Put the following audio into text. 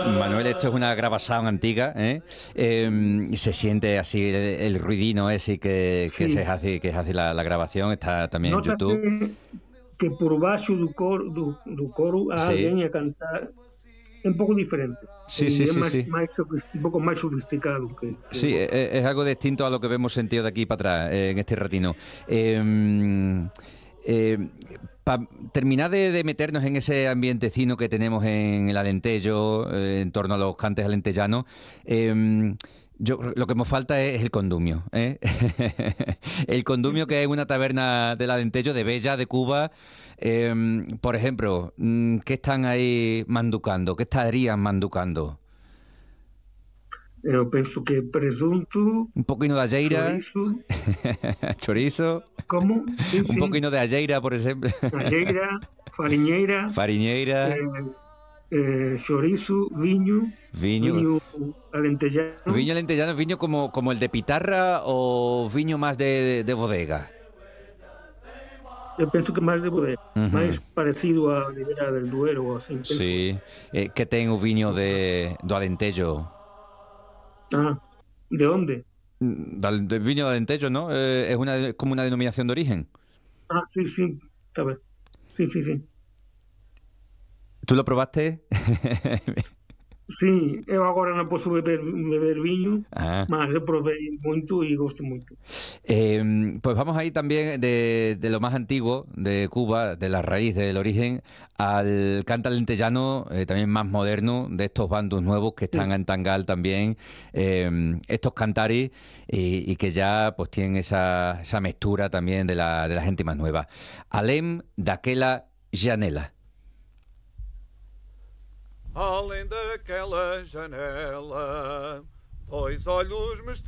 Manuel, esto es una grabación antigua, ¿eh? Y se siente así el ruidino ese Sí, que se hace la grabación, está también en nótase YouTube. que por baixo do coro há Sí, alguén a cantar. É un pouco diferente. sí, sí, É sí, máis, sí. un pouco máis sofisticado que Sí, outro. es algo distinto a lo que vemos sentido de aquí para atrás, en este ratino. Para terminar de meternos en ese ambientecino que tenemos en el Alentejo, en torno a los cantes alentellanos, lo que nos falta es el condumio. ¿Eh? El condumio, que es una taberna del Alentejo, de Bella, de Cuba. Por ejemplo, ¿qué están ahí manducando? ¿Qué estarían manducando? Eu penso que presunto, Un poquito de alleira, chourizo, chorizo, como? Sí, un sí. poquito de alleira, por ejemplo, Alleira, fariñeira, fariñeira, eh, chourizo, viño, viño. viño alentellano. Viño lentellano, viño como el de pitarra o viño más de bodega. Eu penso que máis de bodega, máis Ujú. parecido á Ribera del Duero ou así, penso eu. Sí, que ten o viño do Alentejo. Ah, de onde? Del viño do Alentejo, ¿no? Como una denominación de origen. Ah, sí, sí, está ben. Sí, sí, sí. ¿Tú lo probaste? Sí, eu agora non posso beber viño, Ah. mas eu provei moito e gosto moito. Pues vamos a ir también de lo más antiguo de Cuba, de la raíz, del origen, al cante alentejano, también más moderno, de estos bandos nuevos que están Sí. en Tangal también, estos cantaris, y que ya pues tienen esa mezcla también de la gente más nueva. Alem daquela janela. Além daquela janela, dois olhos me